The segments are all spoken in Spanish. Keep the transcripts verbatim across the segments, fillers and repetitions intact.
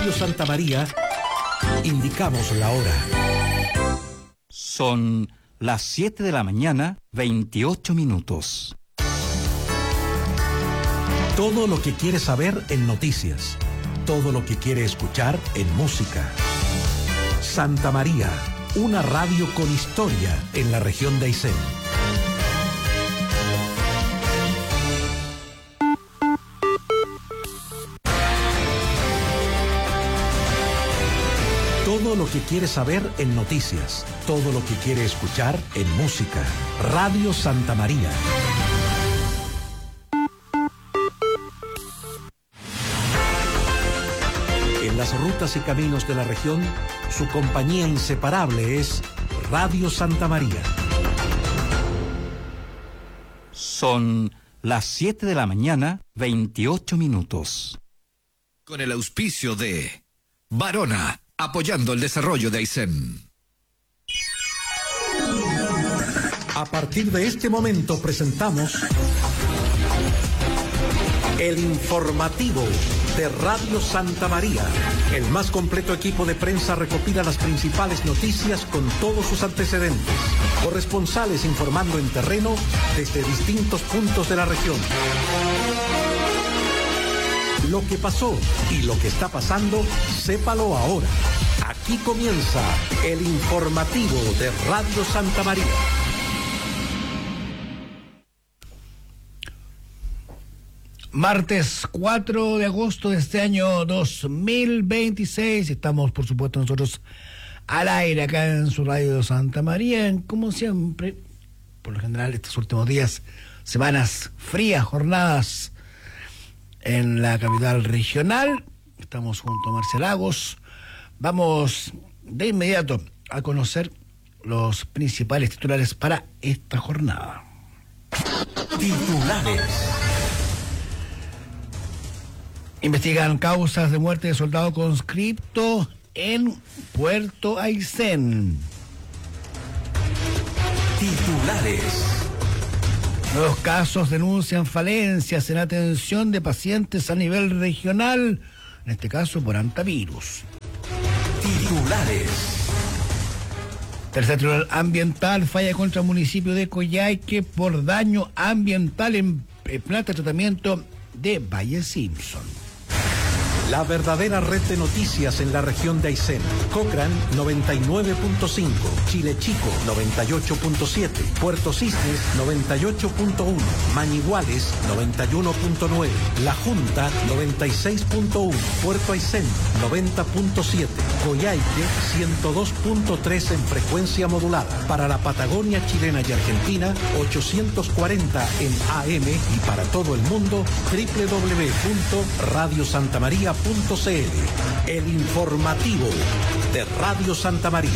Radio Santa María indicamos la hora. Son las siete de la mañana, veintiocho minutos. Todo lo que quiere saber en noticias. Todo lo que quiere escuchar en música. Santa María, una radio con historia en la región de Aysén. Todo lo que quiere saber en noticias. Todo lo que quiere escuchar en música. Radio Santa María. En las rutas y caminos de la región, su compañía inseparable es Radio Santa María. Son las siete de la mañana, veintiocho minutos. Con el auspicio de Varona, apoyando el desarrollo de Aysén. A partir de este momento presentamos el informativo de Radio Santa María. El más completo equipo de prensa recopila las principales noticias con todos sus antecedentes. Corresponsales informando en terreno desde distintos puntos de la región. Lo que pasó y lo que está pasando, sépalo ahora. Aquí comienza el informativo de Radio Santa María. Martes cuatro de agosto de este año dos mil veintiséis. Estamos, por supuesto, nosotros al aire acá en su radio de Santa María. Como siempre, por lo general, estos últimos días, semanas frías, jornadas en la capital regional. Estamos junto a Marcia Lagos. Vamos de inmediato a conocer los principales titulares para esta jornada. Titulares. Investigan causas de muerte de soldado conscripto en Puerto Aysén. Titulares. Nuevos casos denuncian falencias en atención de pacientes a nivel regional, en este caso por hantavirus. Titulares. Tercer tribunal ambiental falla contra el municipio de Coyhaique por daño ambiental en planta de tratamiento de Valle Simpson. La verdadera red de noticias en la región de Aysén. Cochrane noventa y nueve punto cinco, Chile Chico noventa y ocho punto siete, Puerto Cisnes noventa y ocho punto uno, Mañiguales noventa y uno punto nueve, La Junta noventa y seis punto uno, Puerto Aysén noventa punto siete, Coyhaique ciento dos punto tres en frecuencia modulada. Para la Patagonia chilena y Argentina ochocientos cuarenta en A M y para todo el mundo doble u doble u doble u punto radio santa maría punto c l. El informativo de Radio Santa María.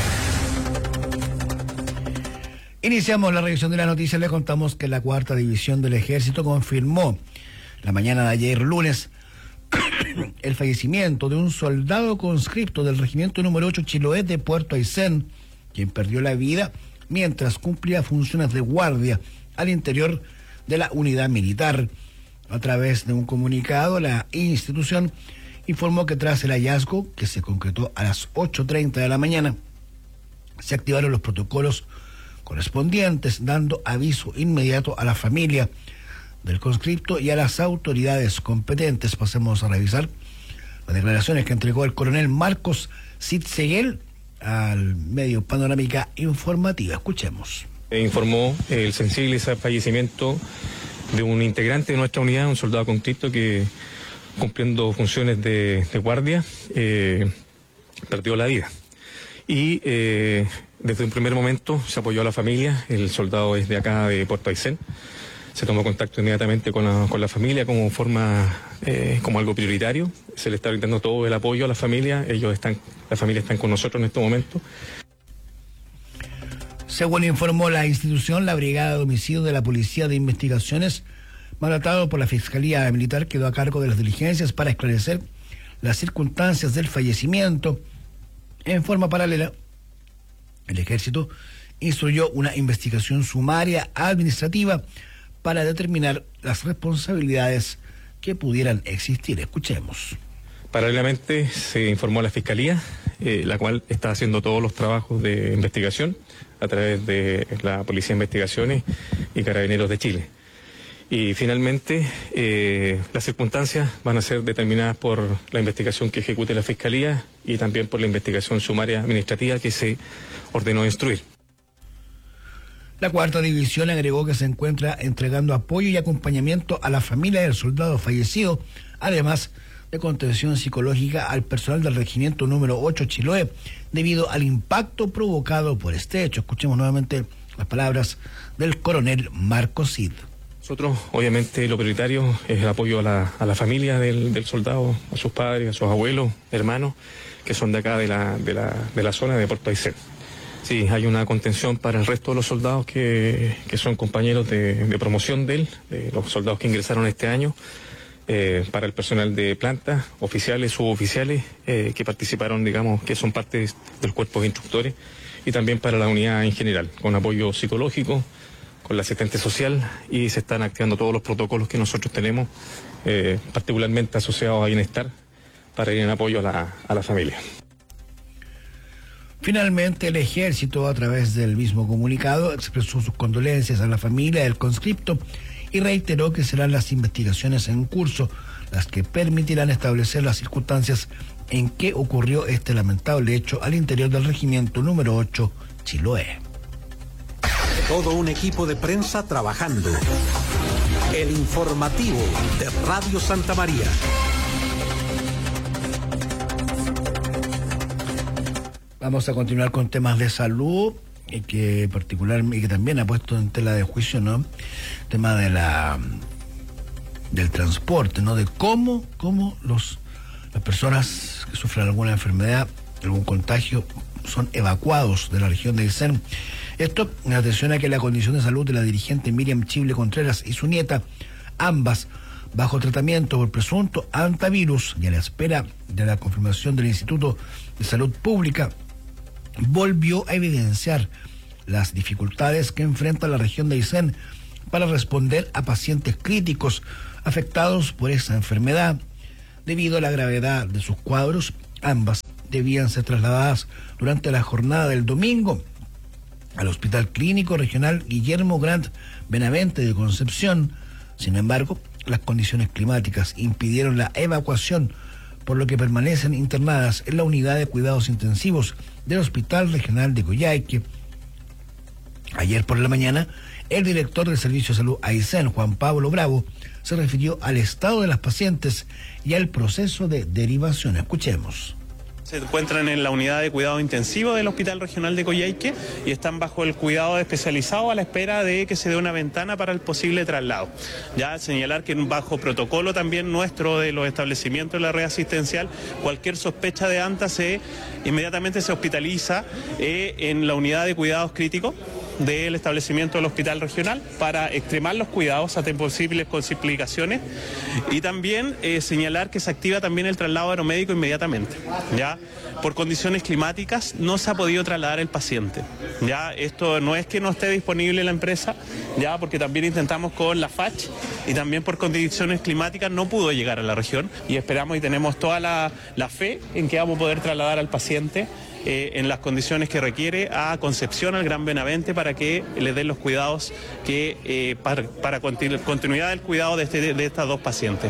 Iniciamos la revisión de la noticia. Le contamos que la cuarta división del ejército confirmó la mañana de ayer lunes el fallecimiento de un soldado conscripto del regimiento número ocho Chiloé de Puerto Aysén, quien perdió la vida mientras cumplía funciones de guardia al interior de la unidad militar. A través de un comunicado, la institución informó que tras el hallazgo, que se concretó a las ocho treinta de la mañana, se activaron los protocolos correspondientes, dando aviso inmediato a la familia del conscripto y a las autoridades competentes. Pasemos a revisar las declaraciones que entregó el coronel Marcos Sitzeguel al medio Panorámica Informativa. Escuchemos. Informó el sensible fallecimiento de un integrante de nuestra unidad, un soldado conscripto que, cumpliendo funciones de, de guardia, eh, perdió la vida. Y eh, desde un primer momento se apoyó a la familia. El soldado es de acá, de Puerto Aysén. Se tomó contacto inmediatamente con la, con la familia como forma, eh, como algo prioritario. Se le está brindando todo el apoyo a la familia. Ellos están, la familia están con nosotros en este momento. Según informó la institución, la Brigada de Homicidio de la Policía de Investigaciones, mandatado por la Fiscalía Militar, quedó a cargo de las diligencias para esclarecer las circunstancias del fallecimiento. En forma paralela, el Ejército instruyó una investigación sumaria administrativa para determinar las responsabilidades que pudieran existir. Escuchemos. Paralelamente se informó a la Fiscalía, eh, la cual está haciendo todos los trabajos de investigación a través de la Policía de Investigaciones y Carabineros de Chile. Y finalmente eh, las circunstancias van a ser determinadas por la investigación que ejecute la Fiscalía y también por la investigación sumaria administrativa que se ordenó instruir. La cuarta división agregó que se encuentra entregando apoyo y acompañamiento a la familia del soldado fallecido, además de contención psicológica al personal del regimiento número ocho Chiloé, debido al impacto provocado por este hecho. Escuchemos nuevamente las palabras del coronel Marco Cid. Nosotros, obviamente, lo prioritario es el apoyo a la, a la familia del, del soldado, a sus padres, a sus abuelos, hermanos, que son de acá, de la, de la, de la zona de Puerto Aysén. Sí, hay una contención para el resto de los soldados que, que son compañeros de, de promoción de él, de los soldados que ingresaron este año, eh, para el personal de planta, oficiales, suboficiales, eh, que participaron, digamos, que son parte del cuerpo de instructores, y también para la unidad en general, con apoyo psicológico, con la asistente social, y se están activando todos los protocolos que nosotros tenemos, eh, particularmente asociados a bienestar, para ir en apoyo a la, a la familia. Finalmente, el Ejército, a través del mismo comunicado, expresó sus condolencias a la familia del conscripto y reiteró que serán las investigaciones en curso las que permitirán establecer las circunstancias en que ocurrió este lamentable hecho al interior del regimiento número ocho Chiloé. Todo un equipo de prensa trabajando. El informativo de Radio Santa María. Vamos a continuar con temas de salud y que particular y que también ha puesto en tela de juicio, ¿no? Tema de la del transporte, ¿no? De cómo, cómo los las personas que sufren alguna enfermedad, algún contagio, son evacuados de la región de Aysén. Esto en atención a que la condición de salud de la dirigente Miriam Chible Contreras y su nieta, ambas bajo tratamiento por presunto antivirus y a la espera de la confirmación del Instituto de Salud Pública, volvió a evidenciar las dificultades que enfrenta la región de Aysén para responder a pacientes críticos afectados por esa enfermedad. Debido a la gravedad de sus cuadros, ambas debían ser trasladadas durante la jornada del domingo al Hospital Clínico Regional Guillermo Grant Benavente de Concepción. Sin embargo, las condiciones climáticas impidieron la evacuación, por lo que permanecen internadas en la unidad de cuidados intensivos del Hospital Regional de Coyhaique. Ayer por la mañana, el director del Servicio de Salud Aysén, Juan Pablo Bravo, se refirió al estado de las pacientes y al proceso de derivación. Escuchemos. Se encuentran en la unidad de cuidado intensivo del Hospital Regional de Coyhaique y están bajo el cuidado especializado a la espera de que se dé una ventana para el posible traslado. Ya señalar que bajo protocolo también nuestro de los establecimientos de la red asistencial, cualquier sospecha de ANTA se inmediatamente se hospitaliza eh, en la unidad de cuidados críticos del establecimiento del Hospital Regional para extremar los cuidados ante posibles complicaciones y también eh, señalar que se activa también el traslado aeromédico inmediatamente. Ya por condiciones climáticas no se ha podido trasladar el paciente. Ya esto no es que no esté disponible la empresa, ya porque también intentamos con la F A C y también por condiciones climáticas no pudo llegar a la región y esperamos y tenemos toda la, la fe en que vamos a poder trasladar al paciente Eh, en las condiciones que requiere a Concepción, al Gran Benavente, para que le den los cuidados que eh, para, para continu continuidad del cuidado de, este, de, de estas dos pacientes.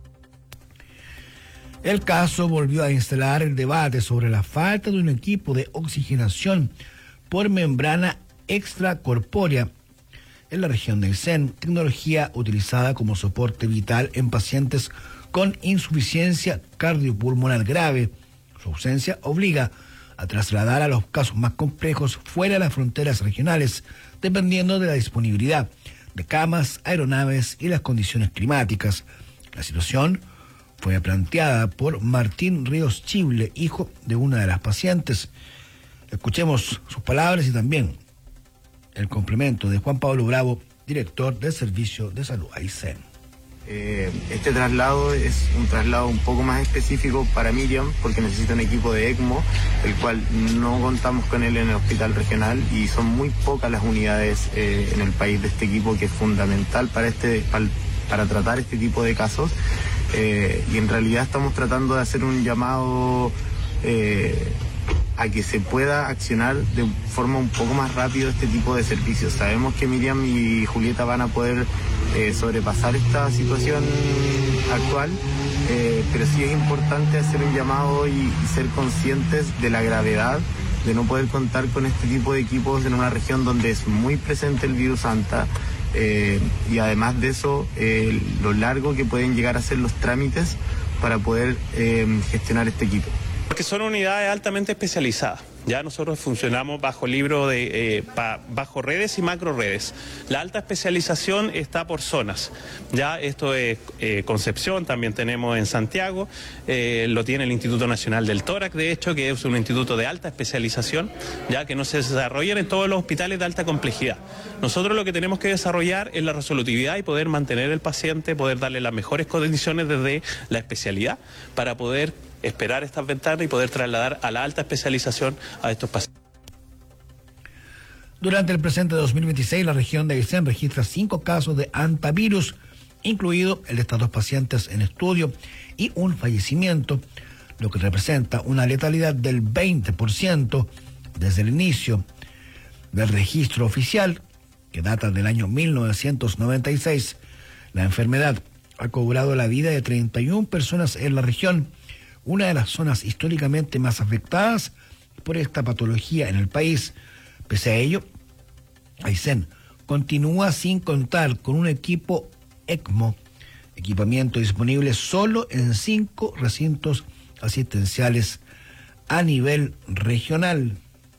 El caso volvió a instalar el debate sobre la falta de un equipo de oxigenación por membrana extracorpórea en la región de Aysén, tecnología utilizada como soporte vital en pacientes con insuficiencia cardiopulmonar grave. Su ausencia obliga a trasladar a los casos más complejos fuera de las fronteras regionales, dependiendo de la disponibilidad de camas, aeronaves y las condiciones climáticas. La situación fue planteada por Martín Ríos Chible, hijo de una de las pacientes. Escuchemos sus palabras y también el complemento de Juan Pablo Bravo, director del Servicio de Salud Aysén. Eh, este traslado es un traslado un poco más específico para Miriam porque necesita un equipo de ECMO, el cual no contamos con él en el hospital regional y son muy pocas las unidades eh, en el país de este equipo que es fundamental para, este, para, para tratar este tipo de casos. eh, y en realidad estamos tratando de hacer un llamado eh, a que se pueda accionar de forma un poco más rápida este tipo de servicios. Sabemos que Miriam y Julieta van a poder eh, sobrepasar esta situación actual, eh, pero sí es importante hacer un llamado y, y ser conscientes de la gravedad de no poder contar con este tipo de equipos en una región donde es muy presente el virus Anta, eh, y además de eso, eh, lo largo que pueden llegar a ser los trámites para poder eh, gestionar este equipo. Porque son unidades altamente especializadas. Ya nosotros funcionamos bajo libro de eh, pa, bajo redes y macro redes. La alta especialización está por zonas. Ya esto es eh, Concepción, también tenemos en Santiago, eh, lo tiene el Instituto Nacional del Tórax, de hecho, que es un instituto de alta especialización, ya que no se desarrollan en todos los hospitales de alta complejidad. Nosotros lo que tenemos que desarrollar es la resolutividad y poder mantener el paciente, poder darle las mejores condiciones desde la especialidad para poder esperar estas ventanas y poder trasladar a la alta especialización a estos pacientes. Durante el presente dos mil veintiséis, la región de Aysén registra cinco casos de antivirus, incluido el de estos dos pacientes en estudio y un fallecimiento, lo que representa una letalidad del veinte por ciento desde el inicio del registro oficial, que data del año mil novecientos noventa y seis. La enfermedad ha cobrado la vida de treinta y una personas en la región, una de las zonas históricamente más afectadas por esta patología en el país. Pese a ello, Aysén continúa sin contar con un equipo ECMO, equipamiento disponible solo en cinco recintos asistenciales a nivel regional.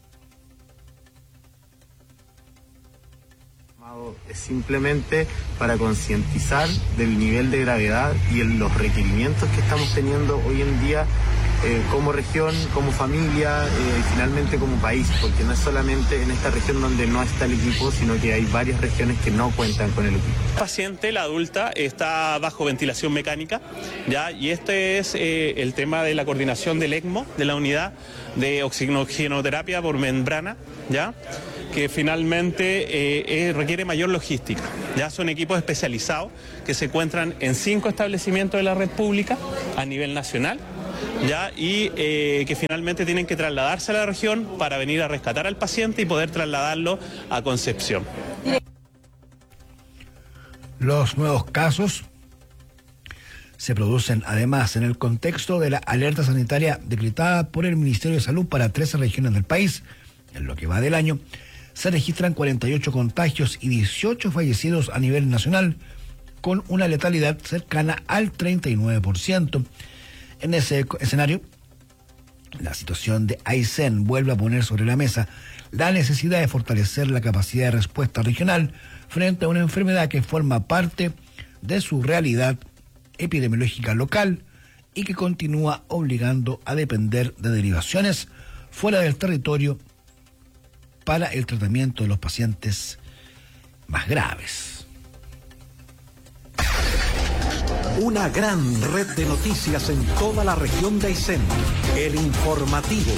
Es simplemente para concientizar del nivel de gravedad y en los requerimientos que estamos teniendo hoy en día eh, como región, como familia, eh, y finalmente como país, porque no es solamente en esta región donde no está el equipo, sino que hay varias regiones que no cuentan con el equipo. El paciente, la adulta, está bajo ventilación mecánica, ¿ya? Y este es eh, el tema de la coordinación del ECMO, de la unidad de oxigenoterapia por membrana, ¿ya? Que finalmente eh, eh, requiere mayor logística. Ya son equipos especializados que se encuentran en cinco establecimientos de la red pública a nivel nacional, ya y eh, que finalmente tienen que trasladarse a la región para venir a rescatar al paciente y poder trasladarlo a Concepción. Los nuevos casos se producen además en el contexto de la alerta sanitaria decretada por el Ministerio de Salud para trece regiones del país. En lo que va del año, se registran cuarenta y ocho contagios y dieciocho fallecidos a nivel nacional, con una letalidad cercana al treinta y nueve por ciento. En ese escenario, la situación de Aysén vuelve a poner sobre la mesa la necesidad de fortalecer la capacidad de respuesta regional frente a una enfermedad que forma parte de su realidad epidemiológica local y que continúa obligando a depender de derivaciones fuera del territorio para el tratamiento de los pacientes más graves. Una gran red de noticias en toda la región de Aysén. El informativo.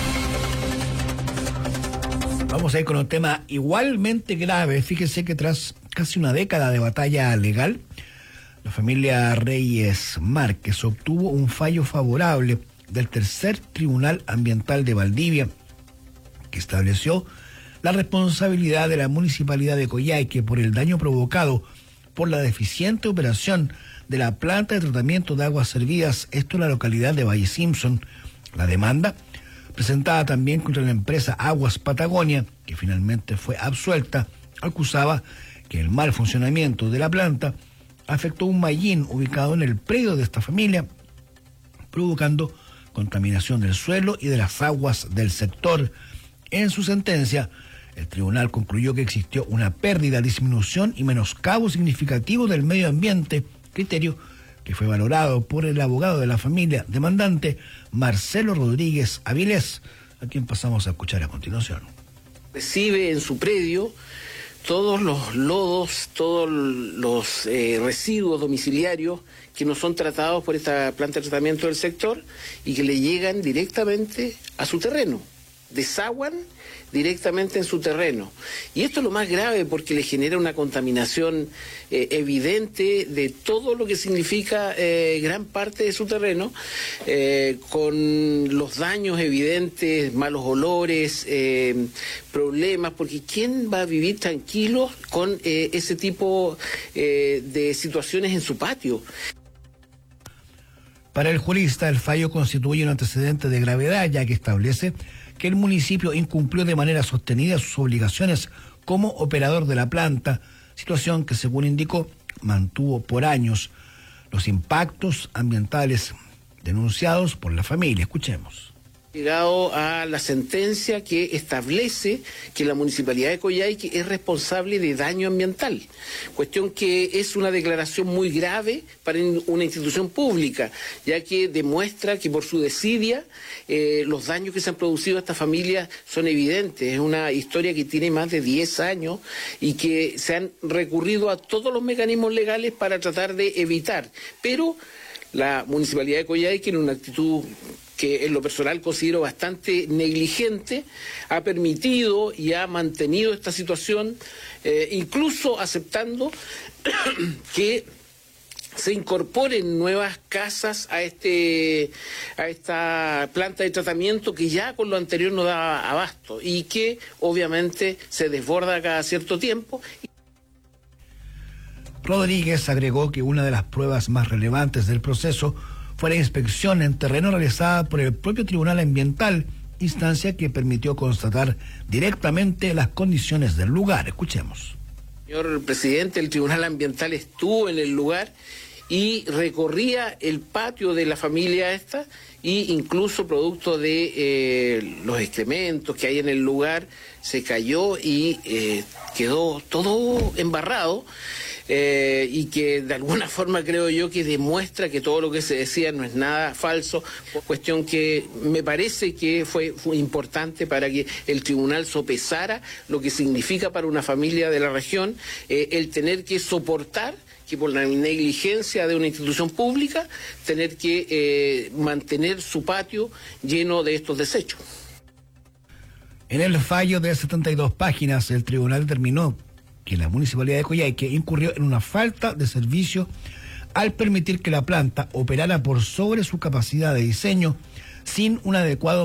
Vamos a ir con un tema igualmente grave. Fíjese que tras casi una década de batalla legal, la familia Reyes Márquez obtuvo un fallo favorable del tercer Tribunal Ambiental de Valdivia, que estableció la responsabilidad de la Municipalidad de Coyhaique por el daño provocado por la deficiente operación de la planta de tratamiento de aguas servidas, esto en la localidad de Valle Simpson. La demanda, presentada también contra la empresa Aguas Patagonia, que finalmente fue absuelta, acusaba que el mal funcionamiento de la planta afectó un mallín ubicado en el predio de esta familia, provocando contaminación del suelo y de las aguas del sector. En su sentencia, el tribunal concluyó que existió una pérdida, disminución y menoscabo significativo del medio ambiente, criterio que fue valorado por el abogado de la familia demandante, Marcelo Rodríguez Avilés, a quien pasamos a escuchar a continuación. Recibe en su predio todos los lodos, todos los eh, residuos domiciliarios que no son tratados por esta planta de tratamiento del sector y que le llegan directamente a su terreno. desaguan directamente en su terreno. Y esto es lo más grave porque le genera una contaminación eh, evidente de todo lo que significa eh, gran parte de su terreno, eh, con los daños evidentes, malos olores, eh, problemas, porque ¿quién va a vivir tranquilo con eh, ese tipo eh, de situaciones en su patio? Para el jurista, el fallo constituye un antecedente de gravedad, ya que establece que el municipio incumplió de manera sostenida sus obligaciones como operador de la planta, situación que, según indicó, mantuvo por años los impactos ambientales denunciados por la familia. Escuchemos. Llegado a la sentencia que establece que la Municipalidad de Coyhaique es responsable de daño ambiental, cuestión que es una declaración muy grave para una institución pública, ya que demuestra que por su desidia eh, los daños que se han producido a esta familia son evidentes. Es una historia que tiene más de diez años y que se han recurrido a todos los mecanismos legales para tratar de evitar, pero la Municipalidad de Coyhaique, en una actitud que en lo personal considero bastante negligente, ha permitido y ha mantenido esta situación, eh, incluso aceptando que se incorporen nuevas casas a este a esta planta de tratamiento que ya con lo anterior no daba abasto y que obviamente se desborda cada cierto tiempo. Rodríguez agregó que una de las pruebas más relevantes del proceso fue la inspección en terreno realizada por el propio Tribunal Ambiental, instancia que permitió constatar directamente las condiciones del lugar. Escuchemos. Señor presidente, el Tribunal Ambiental estuvo en el lugar y recorría el patio de la familia esta, y incluso producto de eh, los excrementos que hay en el lugar, se cayó y eh, quedó todo embarrado. Eh, y que de alguna forma creo yo que demuestra que todo lo que se decía no es nada falso, cuestión que me parece que fue, fue importante para que el tribunal sopesara lo que significa para una familia de la región eh, el tener que soportar que por la negligencia de una institución pública, tener que eh, mantener su patio lleno de estos desechos. En el fallo de setenta y dos páginas, el tribunal determinó que la Municipalidad de Coyhaique incurrió en una falta de servicio al permitir que la planta operara por sobre su capacidad de diseño sin un adecuado